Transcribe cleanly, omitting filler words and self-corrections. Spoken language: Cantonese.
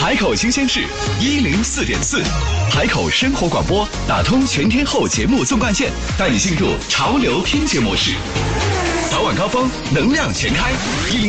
海口新鲜事104.4，海口生活广播打通全天候节目纵贯线，带你进入潮流拼接模式。早晚高峰能量全开